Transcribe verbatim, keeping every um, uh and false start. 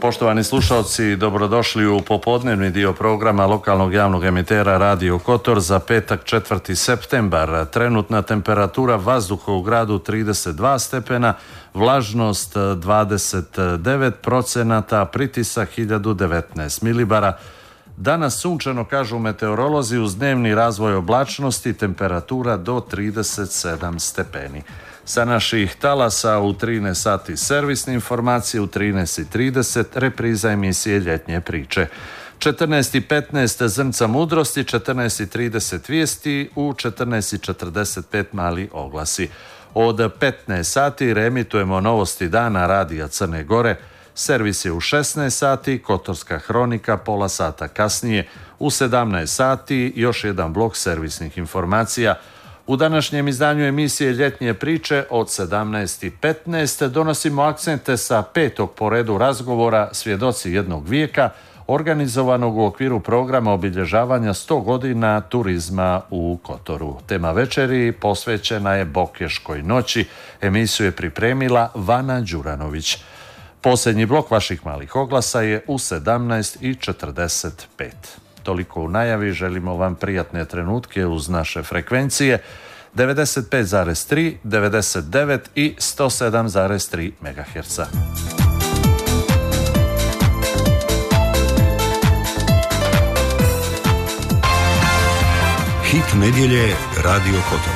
Poštovani slušalci, dobrodošli u popodnevni dio programa lokalnog javnog emitera Radio Kotor za petak četvrti septembar. Trenutna temperatura vazduha u gradu trideset dva stepena, vlažnost dvadeset devet procenata, pritisak hiljadu devetnaest milibara. Danas sunčano, kažu meteorolozi, uz dnevni razvoj oblačnosti, temperatura do trideset sedam stepeni. Sa naših talasa u trinaest sati servisne informacije, u trinaest i trideset repriza emisije Ljetnje priče. četrnaest i petnaest Zrnca mudrosti, četrnaest i trideset vijesti, u četrnaest i četrdeset pet mali oglasi. Od petnaest sati reemitujemo novosti dana Radija Crne Gore. Servis je u šesnaest sati, Kotorska hronika pola sata kasnije. U sedamnaest sati još jedan blok servisnih informacija. U današnjem izdanju emisije Ljetnje priče od sedamnaest i petnaest donosimo akcente sa petog po redu razgovora Svjedoci jednog vijeka, organizovanog u okviru programa obilježavanja sto godina turizma u Kotoru. Tema večeri posvećena je Bokeškoj noći. Emisiju je pripremila Vana Đuranović. Posljednji blok vaših malih oglasa je u sedamnaest i četrdeset pet. Toliko u najavi, želimo vam prijatne trenutke uz naše frekvencije devedeset pet zarez tri, devedeset devet i sto sedam zarez tri megaherca. Hit nedjelje Radio Kotor.